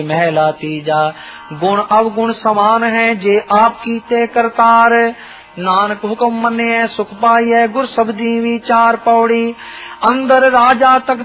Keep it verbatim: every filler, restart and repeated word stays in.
महला तीजा। गुण अवगुण समान है जे आपकी ते करतार, नानक हुक्म मने सुख पाइए गुर शब्दी विचार पौड़ी। अंदर राजा तक